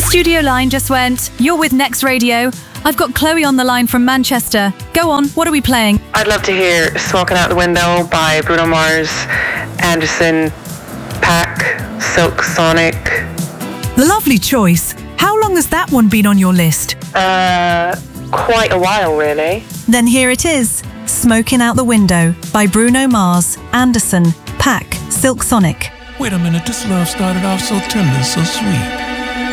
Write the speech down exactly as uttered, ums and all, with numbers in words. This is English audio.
studio line just went, "You're with Next Radio." I've got Chloe on the line from Manchester. Go on, what are we playing? I'd love to hear Smoking Out the Window by Bruno Mars, Anderson, Paak, Silk Sonic. Lovely choice. How long has that one been on your list? Uh, quite a while, really. Then here it is, Smoking Out the Window by Bruno Mars, Anderson, Paak, Silk Sonic. Wait a minute, this love started off so tender, so sweet.